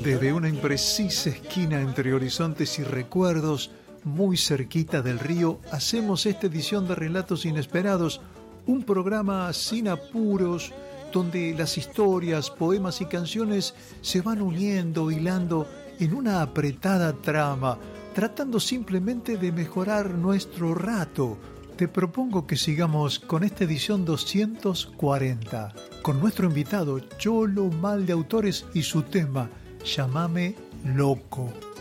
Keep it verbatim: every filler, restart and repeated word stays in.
Desde una imprecisa esquina entre horizontes y recuerdos, muy cerquita del río, hacemos esta edición de Relatos Inesperados, un programa sin apuros, donde las historias, poemas y canciones se van uniendo, hilando en una apretada trama, tratando simplemente de mejorar nuestro rato. Te propongo que sigamos con esta edición doscientos cuarenta, con nuestro invitado Cholo Mal de Autores y su tema Llámame Loco.